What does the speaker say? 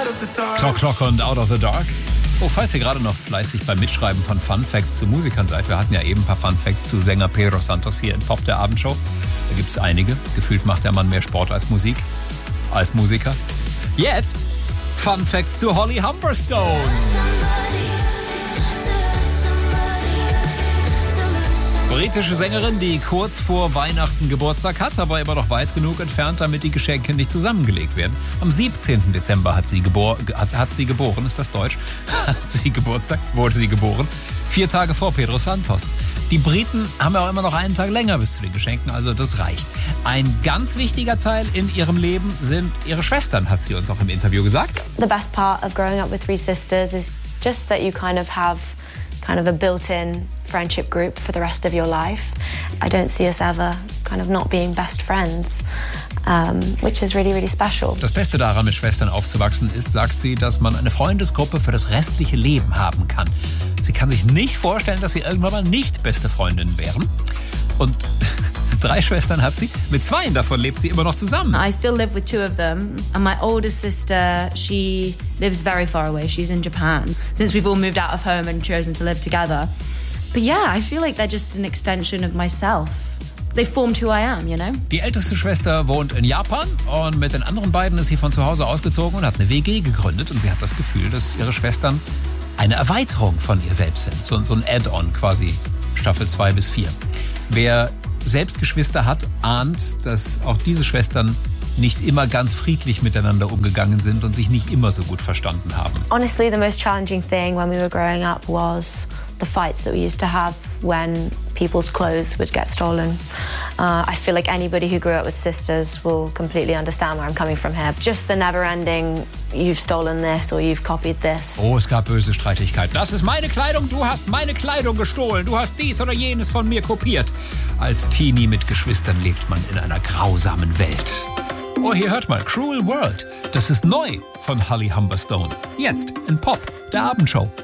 Clock und Out of the Dark. Oh, falls ihr gerade noch fleißig beim Mitschreiben von Fun Facts zu Musikern seid, wir hatten ja eben ein paar Fun Facts zu Sänger Pedro Santos hier in Pop der Abendshow. Da gibt es einige. Gefühlt macht der Mann mehr Sport als Musik, als Musiker. Jetzt Fun Facts zu Holly Humberstone. Britische Sängerin, die kurz vor Weihnachten Geburtstag hat, aber immer noch weit genug entfernt, damit die Geschenke nicht zusammengelegt werden. Am 17. Dezember hat sie geboren, ist das Deutsch? Wurde sie geboren. 4 Tage vor Pedro Santos. Die Briten haben ja auch immer noch einen Tag länger bis zu den Geschenken, also das reicht. Ein ganz wichtiger Teil in ihrem Leben sind ihre Schwestern, hat sie uns auch im Interview gesagt. The best part of growing up with 3 sisters is just that you kind of a built-in friendship group for the rest of your life. I don't see us ever kind of not being best friends, which is really, really special. Das Beste daran, mit Schwestern aufzuwachsen, ist, sagt sie, dass man eine Freundesgruppe für das restliche Leben haben kann. Sie kann sich nicht vorstellen, dass sie irgendwann mal nicht beste Freundinnen wären. Und 3 Schwestern hat sie. Mit 2 davon lebt sie immer noch zusammen. I still live with 2 of them. And my oldest sister, she lives very far away. She's in Japan. Since we've all moved out of home and chosen to live together. But yeah, I feel like they're just an extension of myself. They formed who I am, you know? Die älteste Schwester wohnt in Japan und mit den anderen beiden ist sie von zu Hause ausgezogen und hat eine WG gegründet. Und sie hat das Gefühl, dass ihre Schwestern eine Erweiterung von ihr selbst sind. So ein Add-on quasi, Staffel 2 bis 4. Wer selbst Geschwister hat, ahnt, dass auch diese Schwestern nicht immer ganz friedlich miteinander umgegangen sind und sich nicht immer so gut verstanden haben. Honestly, the most challenging thing when we were growing up was the fights that we used to have when people's clothes would get stolen. I feel like anybody who grew up with sisters will completely understand where I'm coming from here. Just the never-ending, you've stolen this or you've copied this. Oh, es gab böse Streitigkeiten. Das ist meine Kleidung, du hast meine Kleidung gestohlen. Du hast dies oder jenes von mir kopiert. Als Teenie mit Geschwistern lebt man in einer grausamen Welt. Oh, hier hört mal, Cruel World. Das ist neu von Holly Humberstone. Jetzt in Pop, der Abendshow.